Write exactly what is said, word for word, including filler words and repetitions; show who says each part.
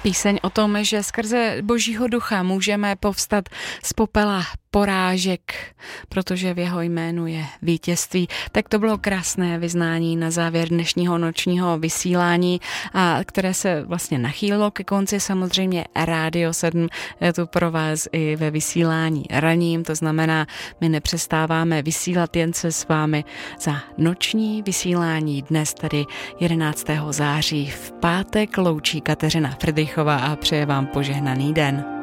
Speaker 1: Píseň o tom, že skrze Božího ducha můžeme povstat z popela porážek, protože v jeho jménu je vítězství. Tak to bylo krásné vyznání na závěr dnešního nočního vysílání, a které se vlastně nachýlilo ke konci. Samozřejmě Rádio sedm je tu pro vás i ve vysílání raním, to znamená, my nepřestáváme vysílat, jen se s vámi za noční vysílání dnes, tedy jedenáctého září v pátek, loučí Kateřina Fridrichová a přeje vám požehnaný den.